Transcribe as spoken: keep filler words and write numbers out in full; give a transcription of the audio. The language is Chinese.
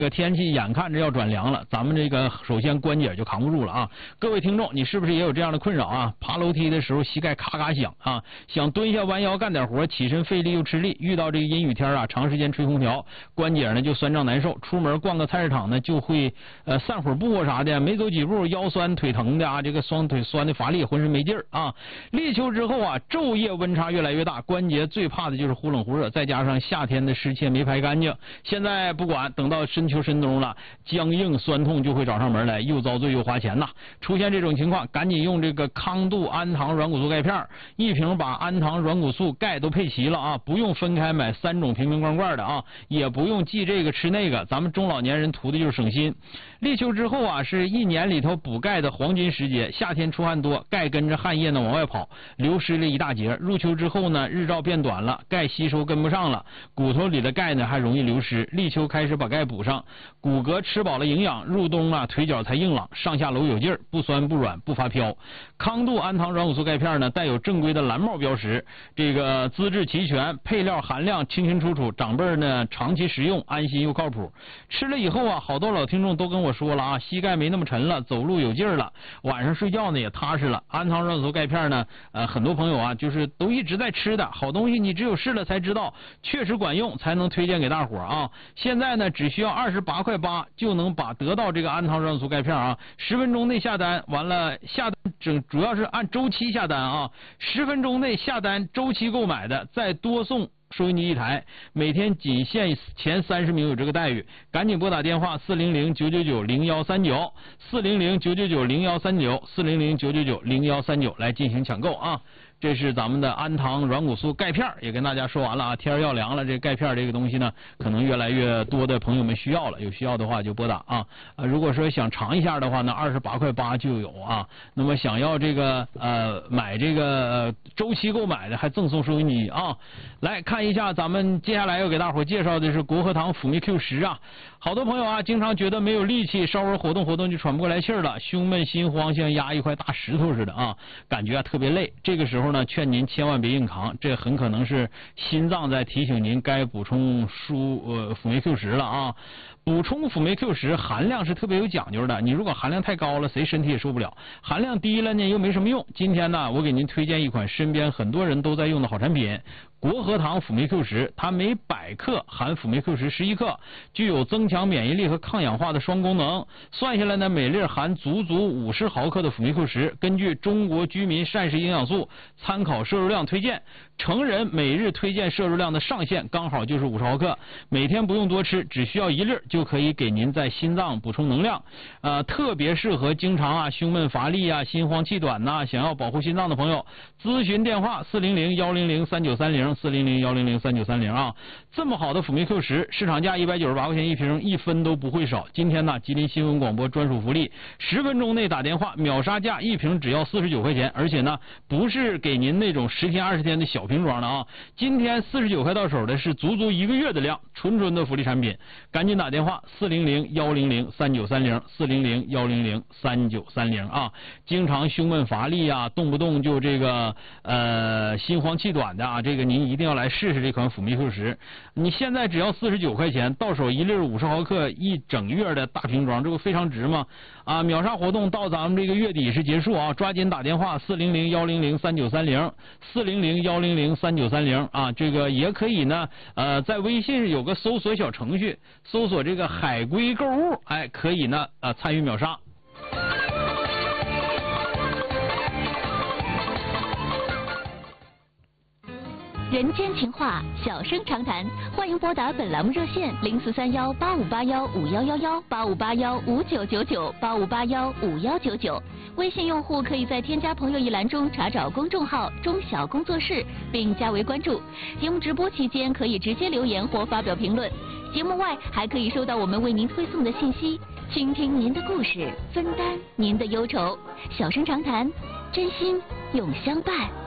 这个天气眼看着要转凉了，咱们这个首先关节就扛不住了啊！各位听众，你是不是也有这样的困扰啊？爬楼梯的时候膝盖咔咔响啊，想蹲下弯腰干点活，起身费力又吃力，遇到这个阴雨天啊，长时间吹空调，关节呢就酸胀难受。出门逛个菜市场呢，就会呃散会儿步啊啥的，没走几步腰酸腿疼的啊，这个双腿酸的乏力，浑身没劲儿啊。立秋之后啊，昼夜温差越来越大，关节最怕的就是忽冷忽热，再加上夏天的湿气没排干净，现在不管等到深秋深冬了，僵硬酸痛就会找上门来，又遭罪又花钱呐。出现这种情况，赶紧用这个康度安糖软骨素钙片，一瓶把安糖软骨素钙都配齐了啊，不用分开买三种瓶瓶罐罐的啊，也不用记这个吃那个，咱们中老年人图的就是省心。立秋之后啊，是一年里头补钙的黄金时节，夏天出汗多，钙跟着汗液呢往外跑，流失了一大截。入秋之后呢，日照变短了，钙吸收跟不上了，骨头里的钙呢还容易流失。立秋开始把钙补上，骨骼吃饱了营养，入冬啊腿脚才硬朗，上下楼有劲儿，不酸不软不发飘。康度安糖软骨素钙片呢带有正规的蓝帽标识，这个资质齐全，配料含量清清楚楚，长辈呢长期食用安心又靠谱。吃了以后啊，好多老听众都跟我说了啊，膝盖没那么沉了，走路有劲儿了，晚上睡觉呢也踏实了。安糖软骨素钙片呢，呃，很多朋友啊就是都一直在吃的好东西，你只有试了才知道，确实管用，才能推荐给大伙啊。现在呢，只需要二十八块八就能把得到这个安糖软骨素钙片啊，十分钟内下单，完了下单整主要是按周期下单啊，十分钟内下单周期购买的，再多送收音机一台，每天仅限前三十名有这个待遇，赶紧拨打电话四零零九九九零幺三九四零零九九九零幺三九四零零九九九零幺三九来进行抢购啊。这是咱们的安糖软骨素钙片，也跟大家说完了啊。天要凉了，这钙片这个东西呢，可能越来越多的朋友们需要了，有需要的话就拨打啊。呃，如果说想尝一下的话呢，二十八块八就有啊。那么想要这个呃买这个、呃、周期购买的，还赠送收音机啊。来看一下，咱们接下来要给大伙介绍的是国和堂辅酶 Q 十啊。好多朋友啊，经常觉得没有力气，稍微活动活动就喘不过来气儿了，胸闷心慌，像压一块大石头似的啊，感觉啊特别累。这个时候呢，劝您千万别硬扛，这很可能是心脏在提醒您该补充输呃辅酶 Q 十了啊。补充辅酶 Q 十含量是特别有讲究的，你如果含量太高了，谁身体也受不了；含量低了呢，又没什么用。今天呢，我给您推荐一款身边很多人都在用的好产品。国和堂辅酶 Q 十，它每百克含辅酶 Q 十十一克，具有增强免疫力和抗氧化的双功能。算下来呢，每粒含足足五十毫克的辅酶 Q 十。根据中国居民膳食营养素参考摄入量推荐，成人每日推荐摄入量的上限刚好就是五十毫克，每天不用多吃，只需要一粒就可以给您在心脏补充能量。呃，特别适合经常啊胸闷乏力啊、心慌气短呐、啊，想要保护心脏的朋友。咨询电话四零零幺零零三九三零。四零零幺零零三九三零啊，这么好的辅酶 Q 十，市场价一百九十八块钱一瓶，一分都不会少。今天呢，吉林新闻广播专属福利，十分钟内打电话秒杀价，一瓶只要四十九块钱，而且呢，不是给您那种十天二十天的小瓶装的啊，今天四十九块到手的是足足一个月的量，纯纯的福利产品，赶紧打电话四零零幺零零三九三零四零零幺零零三九三零啊，经常胸闷乏力啊，动不动就这个呃心慌气短的啊，这个您一定要来试试这款辅酶 Q 十。你现在只要四十九块钱，到手一粒五十毫克，一整月的大瓶装，这不非常值吗？啊，秒杀活动到咱们这个月底是结束啊，抓紧打电话四零零幺零零三九三零四零零幺零零三九三零啊，这个也可以呢，呃，在微信有个搜索小程序，搜索这个海龟购物，哎，可以呢，呃，参与秒杀。 人间情话，小声长谈，欢迎拨打本栏目热线零四三幺八五八幺五幺幺幺八五八幺五九九九八五八幺五幺九九。微信用户可以在添加朋友一栏中查找公众号中小工作室，并加为关注。节目直播期间可以直接留言或发表评论，节目外还可以收到我们为您推送的信息，倾听您的故事，分担您的忧愁。小声长谈，真心永相伴。